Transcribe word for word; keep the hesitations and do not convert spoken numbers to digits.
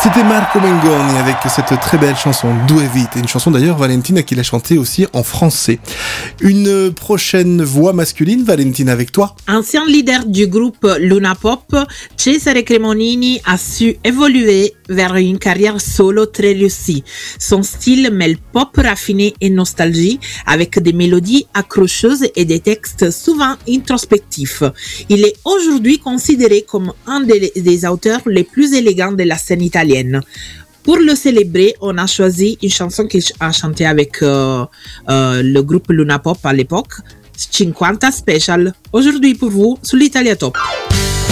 C'était Marco Mengoni avec cette très belle chanson Due Vite, une chanson d'ailleurs Valentina qui l'a chantée aussi en français. Une prochaine voix masculine, Valentina, avec toi. Ancien leader du groupe Luna Pop, Cesare Cremonini a su évoluer vers une carrière solo très réussie. Son style mêle pop raffiné et nostalgie avec des mélodies accrocheuses et des textes souvent introspectifs. Il est aujourd'hui considéré comme un des, des auteurs les plus élégants de la scène italienne. Pour le célébrer, on a choisi une chanson qu'il a chantée avec euh, euh, le groupe Luna Pop à l'époque, cinquanta Special, aujourd'hui pour vous sur l'Italia Top.